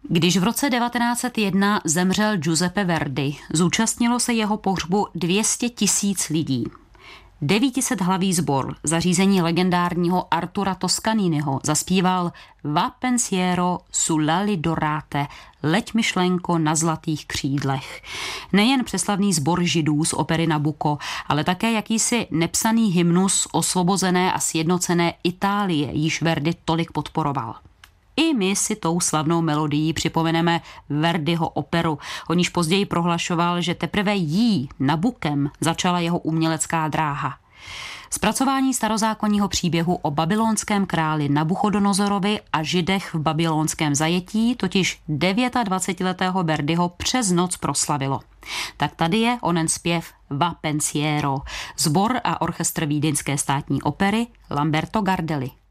Když v roce 1901 zemřel Giuseppe Verdi, zúčastnilo se jeho pohřbu 200 000 lidí. 900hlavý sbor za řízení legendárního Artura Toscaniniho zaspíval Va pensiero sull'ali dorate, leď myšlenko na zlatých křídlech. Nejen přeslavný sbor židů z opery Nabucco, ale také jakýsi nepsaný hymnus osvobozené a sjednocené Itálie, již Verdi tolik podporoval. I my si tou slavnou melodií připomeneme Verdiho operu, o níž později prohlašoval, že teprve jí, Nabucem, začala jeho umělecká dráha. Zpracování starozákonního příběhu o babylonském králi Nabuchodonozorovi a židech v babylonském zajetí totiž 29letého Verdiho přes noc proslavilo. Tak tady je onen zpěv Va pensiero, sbor a orchestr Vídeňské státní opery Lamberto Gardelli.